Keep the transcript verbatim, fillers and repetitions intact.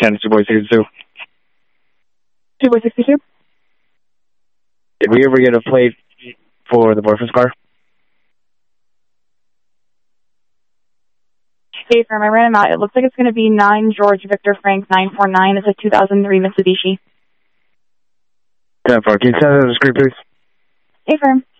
ten, two boy sixty-two. two boy sixty-two? Did we ever get a plate for the boyfriend's car? Hey, firm, I ran him out. It looks like it's going to be nine George Victor Frank nine four nine. It's a two thousand three Mitsubishi. ten four. Can you send it to the screen, please? Hey, firm.